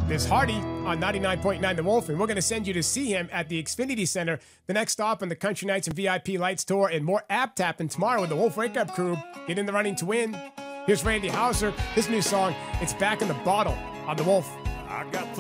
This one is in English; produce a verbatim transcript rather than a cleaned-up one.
There's Hardy on ninety-nine point nine The Wolf, and we're going to send you to see him at the Xfinity Center. The next stop on the Country Nights and V I P Lights Tour, and more app tapping tomorrow with the Wolf Wake Up Crew. Get in the running to win. Here's Randy Houser. His new song, It's Back in the Bottle, on The Wolf. I got